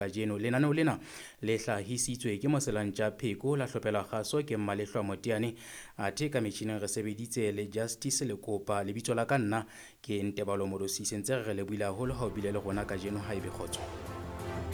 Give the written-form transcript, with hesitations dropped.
kajeno. Lenaneo lena le hlahisitswe ke Moselantjha Pheko, la hlophelwa kgaso ke Mmalehloa Moteane, athe ka metjhineng re sebeditse le Justice Lekopa. Lebitso la ka nna ke Ntebalo Modosisi, ntse re lebohile haholo ha o bile le rona kajeno. Ha ebe kgotso.